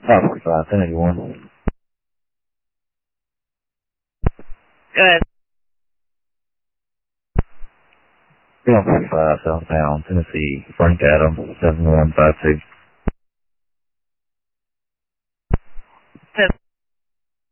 45, 1081. Go ahead. 45 southbound, Tennessee, Frank Adam, 7152.